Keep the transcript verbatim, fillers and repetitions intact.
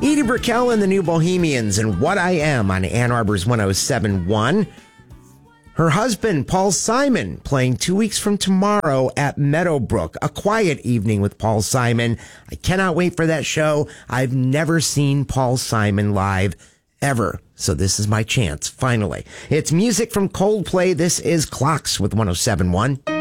Edie Brickell and the New Bohemians and What I Am on Ann Arbor's one oh seven point one. Her husband, Paul Simon, playing two weeks from tomorrow at Meadowbrook. A quiet evening with Paul Simon. I cannot wait for that show. I've never seen Paul Simon live, ever. So this is my chance, finally. It's music from Coldplay. This is Clocks with one oh seven point one.